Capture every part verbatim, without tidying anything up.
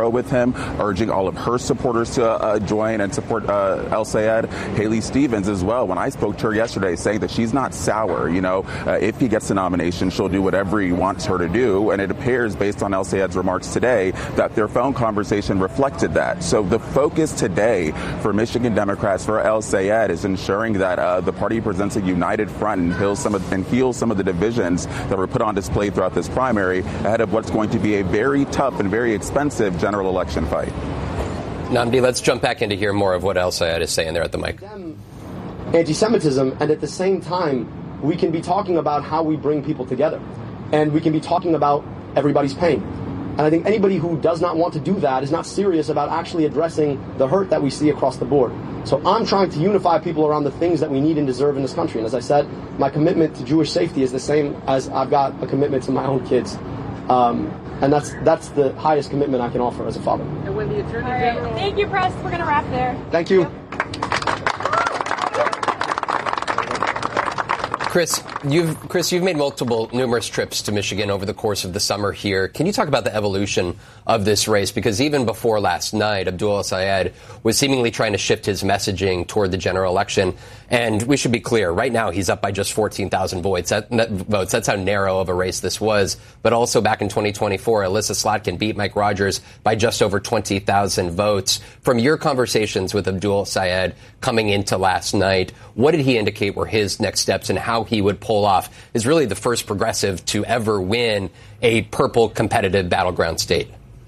tomorrow with him, urging all of her supporters to uh, join and support uh, El-Sayed. Haley Stevens as well, when I spoke to her yesterday, saying that she's not sour. You know, uh, if he gets the nomination, she'll do whatever he wants her to do. And it appears, based on El-Sayed's remarks today, that their phone conversation reflected that. So the focus today for Michigan Democrats, for El-Sayed, is ensuring that uh, the party presents a united front and heals some of, and heals some of the divisions that were put on display throughout this primary ahead of what's going to be a very tough and very expensive general election fight. Nnamdi, let's jump back in to hear more of what El-Sayed is saying there at the mic. Anti-Semitism, and at the same time, we can be talking about how we bring people together, and we can be talking about everybody's pain. And I think anybody who does not want to do that is not serious about actually addressing the hurt that we see across the board. So I'm trying to unify people around the things that we need and deserve in this country. And as I said, my commitment to Jewish safety is the same as I've got a commitment to my own kids. Um, and that's that's the highest commitment I can offer as a father. And when the Attorney General... Right. Thank you, Press. We're going to wrap there. Thank you. Chris, you've Chris, you've made multiple, numerous trips to Michigan over the course of the summer here. Can you talk about the evolution of this race? Because even before last night, Abdul El-Sayed was seemingly trying to shift his messaging toward the general election. And we should be clear, right now he's up by just fourteen thousand votes. That, that, votes. That's how narrow of a race this was. But also back in twenty twenty-four, Alyssa Slotkin beat Mike Rogers by just over twenty thousand votes. From your conversations with Abdul El-Sayed coming into last night, what did he indicate were his next steps and how he would pull off is really the first progressive to ever win a purple competitive battleground state?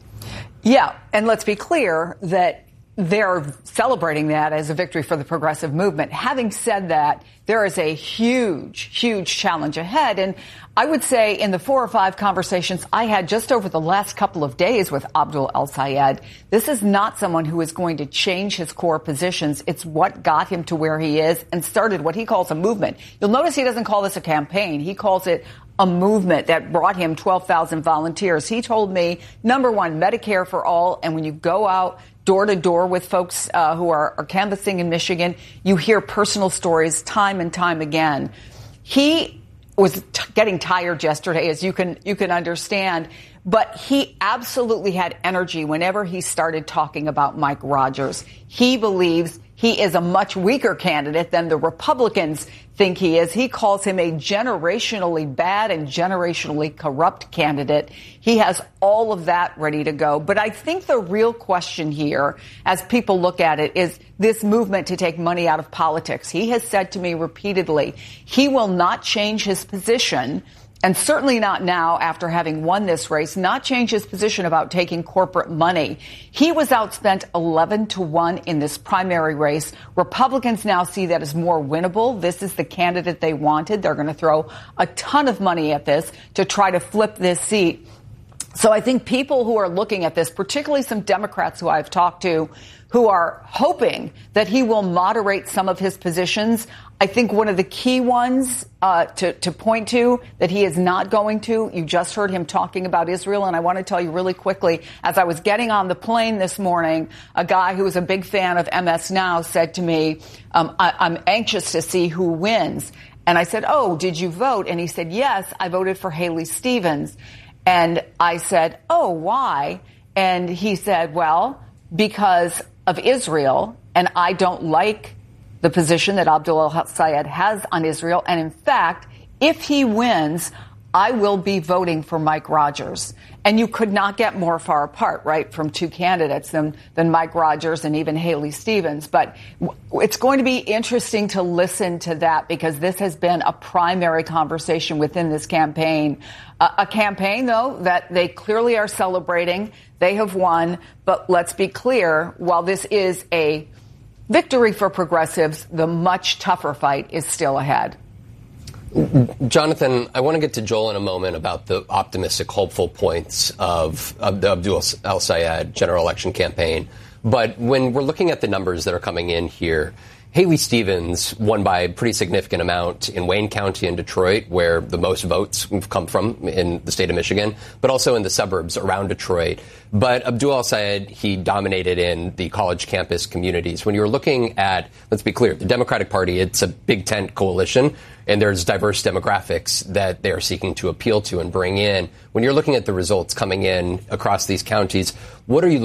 Yeah, and let's be clear that they're celebrating that as a victory for the progressive movement. Having said that, there is a huge, huge challenge ahead. And I would say in the four or five conversations I had just over the last couple of days with Abdul El-Sayed, this is not someone who is going to change his core positions. It's what got him to where he is and started what he calls a movement. You'll notice he doesn't call this a campaign. He calls it a movement that brought him twelve thousand volunteers. He told me, number one, Medicare for all. And when you go out door to door with folks uh, who are, are canvassing in Michigan, you hear personal stories time and time again. He was t- getting tired yesterday, as you can you can understand, but he absolutely had energy whenever he started talking about Mike Rogers. He believes he is a much weaker candidate than the Republicans think he is. He calls him a generationally bad and generationally corrupt candidate. He has all of that ready to go. But I think the real question here, as people look at it, is this movement to take money out of politics. He has said to me repeatedly, he will not change his position, and certainly not now after having won this race, not change his position about taking corporate money. He was outspent eleven to one in this primary race. Republicans now see that as more winnable. This is the candidate they wanted. They're going to throw a ton of money at this to try to flip this seat. So I think people who are looking at this, particularly some Democrats who I've talked to, who are hoping that he will moderate some of his positions. I think one of the key ones uh, to, to point to that he is not going to, you just heard him talking about Israel, and I want to tell you really quickly, as I was getting on the plane this morning, a guy who was a big fan of M S Now said to me, um, I, I'm anxious to see who wins. And I said, oh, did you vote? And he said, yes, I voted for Haley Stevens. And I said, oh, why? And he said, well, because of Israel, and I don't like the position that Abdul El-Sayed has on Israel. And in fact, if he wins, I will be voting for Mike Rogers. And you could not get more far apart, right, from two candidates than, than Mike Rogers and even Haley Stevens. But it's going to be interesting to listen to that because this has been a primary conversation within this campaign. Uh, a campaign, though, that they clearly are celebrating. They have won. But let's be clear, while this is a victory for progressives, the much tougher fight is still ahead. Jonathan, I want to get to Joel in a moment about the optimistic, hopeful points of, of the Abdul El-Sayed general election campaign. But when we're looking at the numbers that are coming in here, Haley Stevens won by a pretty significant amount in Wayne County and Detroit, where the most votes have come from in the state of Michigan, but also in the suburbs around Detroit. But Abdul El-Sayed, he dominated in the college campus communities. When you're looking at, let's be clear, the Democratic Party, it's a big tent coalition, and there's diverse demographics that they are seeking to appeal to and bring in. When you're looking at the results coming in across these counties, what are you